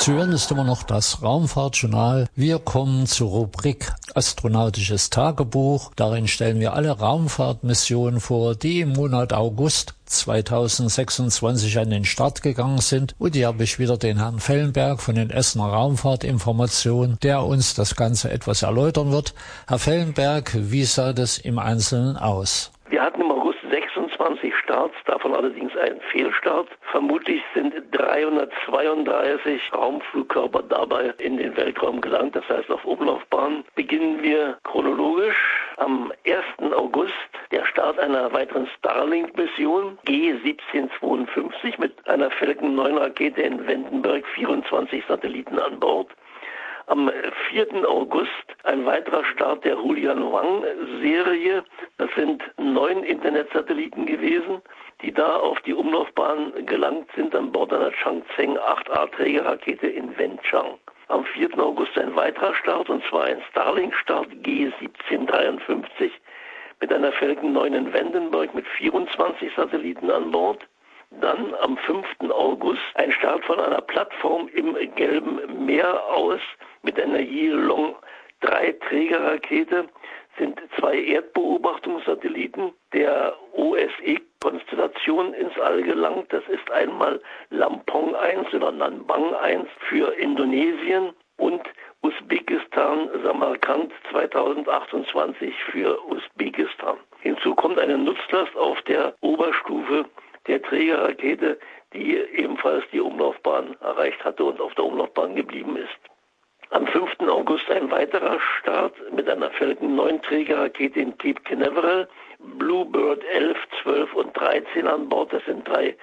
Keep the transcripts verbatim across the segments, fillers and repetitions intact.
Zu hören ist immer noch das Raumfahrtjournal. Wir kommen zur Rubrik Astronautisches Tagebuch. Darin stellen wir alle Raumfahrtmissionen vor, die im Monat August zweitausendsechsundzwanzig an den Start gegangen sind. Und hier habe ich wieder den Herrn Fellenberg von den Essener Raumfahrtinformationen, der uns das Ganze etwas erläutern wird. Herr Fellenberg, wie sah das im Einzelnen aus? Wir hatten im August sechsundzwanzig Starts, davon allerdings ein Fehlstart. Vermutlich sind dreihundertzweiunddreißig Raumflugkörper dabei in den Weltraum gelangt, das heißt auf Umlaufbahn. Beginnen wir chronologisch am ersten August, der Start einer weiteren Starlink-Mission, G siebzehn zweiundfünfzig mit einer Falcon neun Rakete in Vandenberg, vierundzwanzig Satelliten an Bord. Am vierten August ein weiterer Start der Hulian-Wang-Serie. Das sind neun Internetsatelliten gewesen, die da auf die Umlaufbahn gelangt sind an Bord einer Changzheng acht A Trägerrakete in Wenchang. Am vierten August ein weiterer Start, und zwar ein Starlink-Start G siebzehn dreiundfünfzig mit einer Falcon neun in Vandenberg mit vierundzwanzig Satelliten an Bord. Dann am fünften August ein Start von einer Plattform im Gelben Meer aus mit einer Yilong drei Trägerrakete, sind zwei Erdbeobachtungssatelliten der O S E-Konstellation ins All gelangt. Das ist einmal Lampong eins oder Nanbang eins für Indonesien und Usbekistan Samarkand zweitausendachtundzwanzig für Usbekistan. Hinzu kommt eine Nutzlast auf der Oberstufe der Trägerrakete, die ebenfalls die Umlaufbahn erreicht hatte und auf der Umlaufbahn geblieben ist. Am fünften August ein weiterer Start mit einer Falcon neun Trägerrakete in Cape Canaveral, Bluebird elf, zwölf und dreizehn an Bord. Das sind drei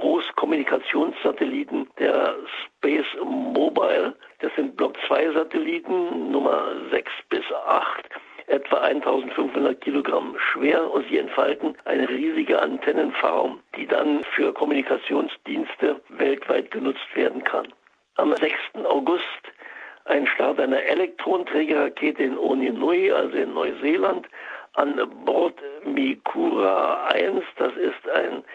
Großkommunikationssatelliten der Space Mobile. Das sind Block zwei Satelliten, Nummer sechs bis acht. Etwa eintausendfünfhundert Kilogramm schwer, und sie entfalten eine riesige Antennenfarm, die dann für Kommunikationsdienste weltweit genutzt werden kann. Am sechsten August ein Start einer Elektronträgerrakete in Oninui, also in Neuseeland, an Bord Mikura eins. Das ist ein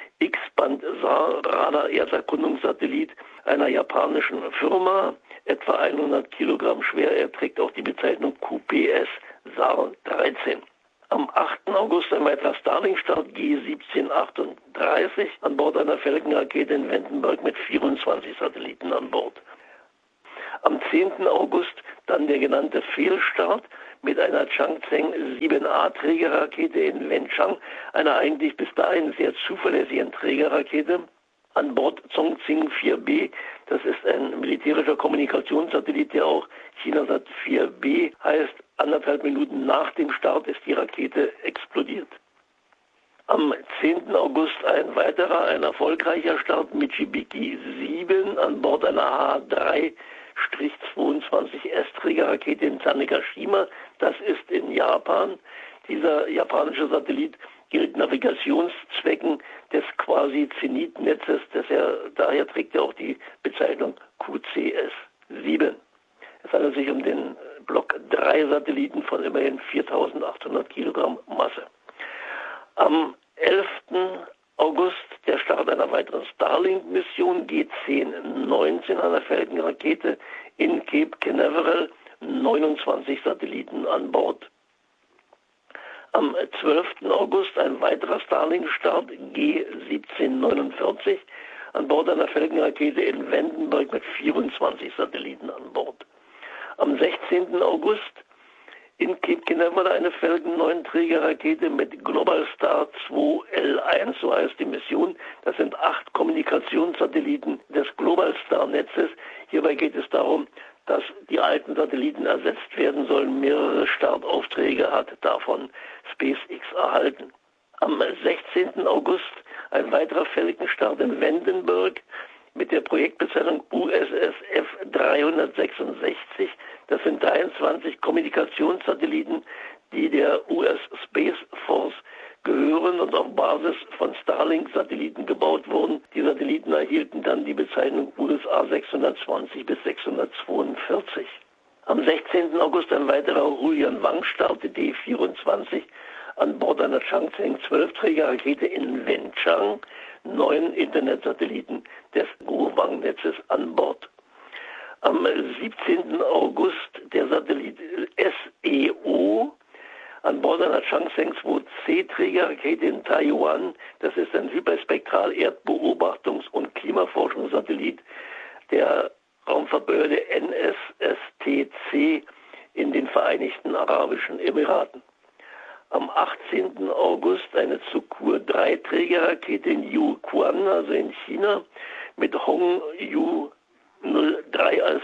X-Band-Radar-Erderkundungssatellit einer japanischen Firma, etwa hundert Kilogramm schwer. Er trägt auch die Bezeichnung Q P S S A R dreizehn. Am achten August ein weiterer Starlink-Start G siebzehn achtunddreißig an Bord einer Falcon-Rakete in Vandenberg mit vierundzwanzig Satelliten an Bord. Am zehnten August dann der genannte Fehlstart mit einer Changzheng sieben A Trägerrakete in Wenchang, einer eigentlich bis dahin sehr zuverlässigen Trägerrakete. An Bord Zhongxing vier B, das ist ein militärischer Kommunikationssatellit, der auch Chinasat vier B heißt. Anderthalb Minuten nach dem Start ist die Rakete explodiert. Am zehnten August ein weiterer, ein erfolgreicher Start, Michibiki sieben an Bord einer H drei zweiundzwanzig S Trägerrakete in Tanegashima. Das ist in Japan. Dieser japanische Satellit gilt Navigationszwecken des Quasi-Zenit-Netzes. Daher trägt er auch die Bezeichnung Q C S sieben. Es handelt sich um den Block drei Satelliten von immerhin viertausendachthundert Kilogramm Masse. Am elften August der Start einer weiteren Starlink-Mission G zehn neunzehn einer Falcon-Rakete in Cape Canaveral, neunundzwanzig Satelliten an Bord. Am zwölften August ein weiterer Starlink-Start G siebzehn neunundvierzig an Bord einer Falcon-Rakete in Vandenberg mit vierundzwanzig Satelliten an Bord. Am sechzehnten August in Cape Canaveral eine Falcon neun Trägerrakete mit Globalstar zwei L eins, so heißt die Mission. Das sind acht Kommunikationssatelliten des Globalstar-Netzes. Hierbei geht es darum, dass die alten Satelliten ersetzt werden sollen. Mehrere Startaufträge hat davon SpaceX erhalten. Am sechzehnten August ein weiterer Falcon-Start in Vandenberg mit der Projektbezeichnung U S S F dreihundertsechsundsechzig. Das sind dreiundzwanzig Kommunikationssatelliten, die der U S Space Force gehören und auf Basis von Starlink-Satelliten gebaut wurden. Die Satelliten erhielten dann die Bezeichnung U S A sechshundertzwanzig bis sechshundertzweiundvierzig. Am sechzehnten August ein weiterer Hulian-Wang-Start D vierundzwanzig an Bord einer Changzheng zwölf Trägerrakete in Wenchang, neun Internetsatelliten des Guowang-Netzes an Bord. Am siebzehnten August der Satellit S E O an Bord einer Changzheng zwei C Trägerrakete in Taiwan. Das ist ein Hyperspektral-Erdbeobachtungs- und Klimaforschungssatellit der Raumfahrtbehörde N S S T C in den Vereinigten Arabischen Emiraten. Am achtzehnten August eine Zhukur drei Trägerrakete in Yuquan, also in China, mit Hongyu null drei als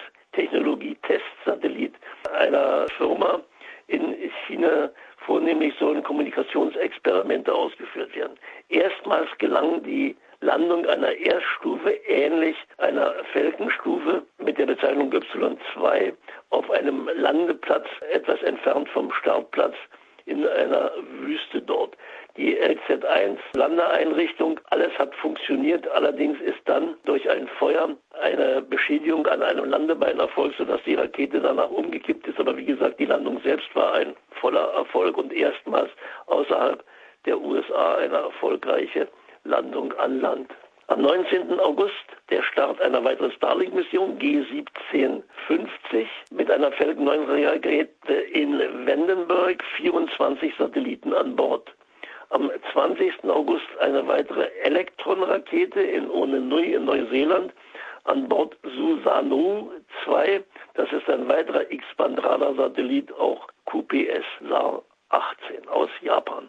Technologie-Testsatellit einer Firma in China. Vornehmlich sollen Kommunikationsexperimente ausgeführt werden. Erstmals gelang die Landung einer Erststufe, ähnlich einer Falcon-Stufe mit der Bezeichnung Y zwei, auf einem Landeplatz etwas entfernt vom Startplatz in einer Wüste dort. Die L Z eins Landeeinrichtung, alles hat funktioniert, allerdings ist dann durch ein Feuer eine Beschädigung an einem Landebein erfolgt, sodass die Rakete danach umgekippt ist. Aber wie gesagt, die Landung selbst war ein voller Erfolg und erstmals außerhalb der U S A eine erfolgreiche Landung an Land. Am neunzehnten August der Start einer weiteren Starlink-Mission G siebzehn fünfzig mit einer Falcon neun Rakete in Vandenberg, vierundzwanzig Satelliten an Bord. Am zwanzigsten August eine weitere Elektron-Rakete in Onenui in Neuseeland an Bord Susanoo zwei. Das ist ein weiterer X-Band-Radar-Satellit, auch Q P S S A R achtzehn aus Japan.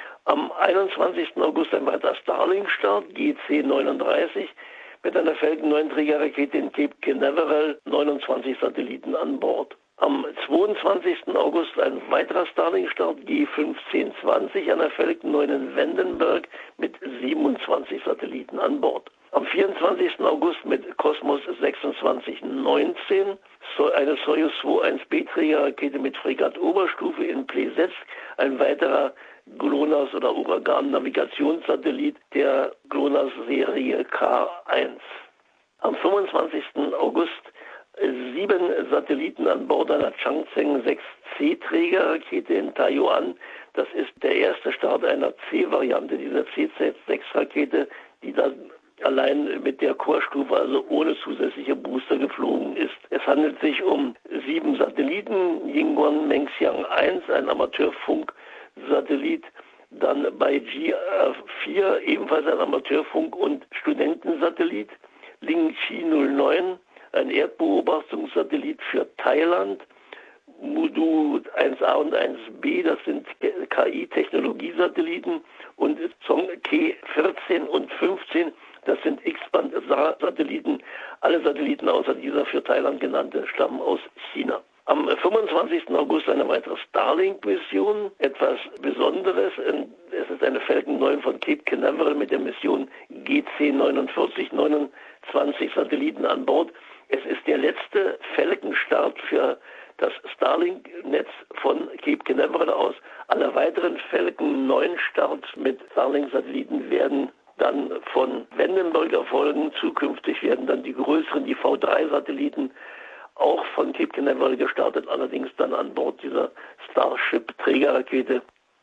Am einundzwanzigsten August ein weiterer Starlink-Start, G C neununddreißig, mit einer Falcon neun Trägerrakete in Cape Canaveral, neunundzwanzig Satelliten an Bord. Am zweiundzwanzigsten August ein weiterer Starlink-Start, G fünfzehn zwanzig, einer Falcon neun in Vandenberg mit siebenundzwanzig Satelliten an Bord. Am vierundzwanzigsten August mit Cosmos sechsundzwanzig neunzehn eine Soyuz zwei eins B Trägerrakete mit Fregatt-Oberstufe in Plesetsk, ein weiterer GLONASS oder Uragan-Navigationssatellit der GLONASS-Serie K eins. Am fünfundzwanzigsten August sieben Satelliten an Bord einer Changzheng sechs C Trägerrakete in Taiwan. Das ist der erste Start einer C-Variante dieser C Z sechs Rakete, die dann allein mit der Chorstufe, also ohne zusätzliche Booster, geflogen ist. Es handelt sich um sieben Satelliten, Yingguan Mengxiang eins, ein Amateurfunksatellit, dann bei G vier ebenfalls ein Amateurfunk- und Studentensatellit, Lingqi null neun, ein Erdbeobachtungssatellit für Thailand, Mudu eins A und eins B, das sind K I-Technologiesatelliten, und Zhongke vierzehn und fünfzehn, das sind X-Band-Satelliten. Alle Satelliten außer dieser für Thailand genannte stammen aus China. Am fünfundzwanzigsten August eine weitere Starlink-Mission, etwas Besonderes. Es ist eine Falcon neun von Cape Canaveral mit der Mission G C neunundvierzig, neunundzwanzig Satelliten an Bord. Es ist der letzte Falcon-Start für das Starlink-Netz von Cape Canaveral aus. Alle weiteren Falcon neun Starts mit Starlink-Satelliten werden dann von Vandenberg erfolgen. Zukünftig werden dann die größeren, die V drei Satelliten, auch von Cape Canaveral gestartet, allerdings dann an Bord dieser Starship-Trägerrakete.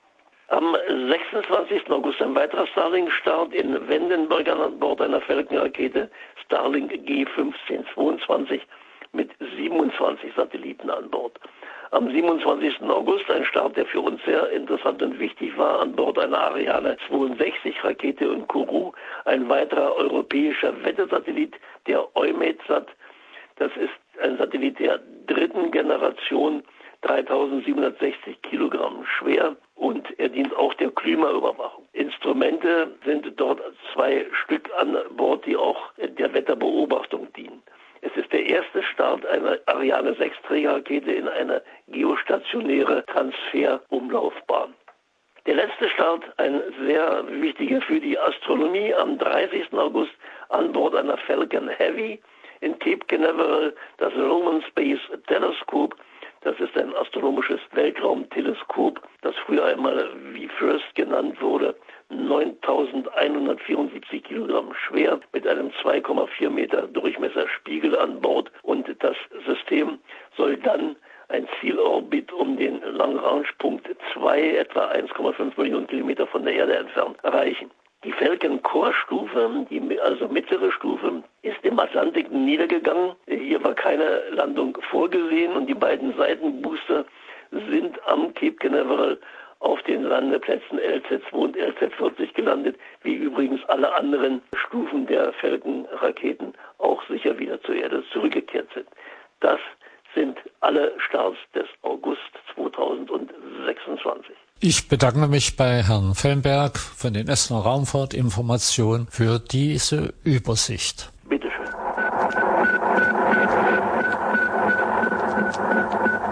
Am sechsundzwanzigsten August ein weiterer Starlink-Start in Vandenberg an Bord einer Falcon-Rakete, Starlink G fünfzehn zweiundzwanzig mit siebenundzwanzig Satelliten an Bord. Am siebenundzwanzigsten August ein Start, der für uns sehr interessant und wichtig war, an Bord einer Ariane zweiundsechzig Rakete in Kourou, ein weiterer europäischer Wettersatellit, der EUMETSAT. Das ist ein Satellit der dritten Generation, dreitausendsiebenhundertsechzig Kilogramm schwer, und er dient auch der Klimaüberwachung. Instrumente sind dort zwei Stück an Bord, die auch der Wetterbeobachtung dienen. Es ist der erste Start einer Ariane sechs Trägerrakete in eine geostationäre Transferumlaufbahn. Der letzte Start, ein sehr wichtiger für die Astronomie, am dreißigsten August an Bord einer Falcon Heavy in Cape Canaveral, das Roman Space Telescope. Das ist ein astronomisches Weltraumteleskop, das früher einmal V FIRST genannt wurde, neuntausendeinhundertvierundsiebzig Kilogramm schwer, mit einem zwei Komma vier Meter Durchmesser Spiegel an Bord, und das System soll dann ein Zielorbit um den Lagrange-Punkt zwei, etwa eins Komma fünf Millionen Kilometer von der Erde entfernt, erreichen. Die Falcon Core Stufe, die also mittlere Stufe, ist im im Atlantik niedergegangen. Hier war keine Landung vorgesehen und die beiden Seitenbooster sind am Cape Canaveral auf den Landeplätzen L Z zwei und L Z vierzig gelandet, wie übrigens alle anderen Stufen der Falcon-Raketen auch sicher wieder zur Erde zurückgekehrt sind. Das sind alle Starts des August zweitausendsechsundzwanzig. Ich bedanke mich bei Herrn Fellenberg von den Essener Raumfahrtinformationen für diese Übersicht. Bitte schön.